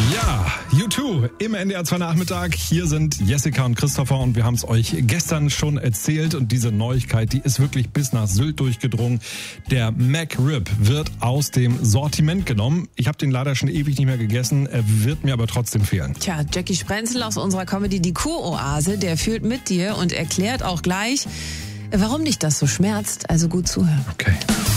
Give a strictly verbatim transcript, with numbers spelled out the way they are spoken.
Ja, U zwei im N D R zwei Nachmittag. Hier sind Jessica und Christopher und wir haben es euch gestern schon erzählt und diese Neuigkeit, die ist wirklich bis nach Sylt durchgedrungen. Der McRib wird aus dem Sortiment genommen. Ich habe den leider schon ewig nicht mehr gegessen, er wird mir aber trotzdem fehlen. Tja, Jackie Sprenzel aus unserer Comedy Die Kuroase, der fühlt mit dir und erklärt auch gleich, warum dich das so schmerzt. Also gut zuhören. Okay.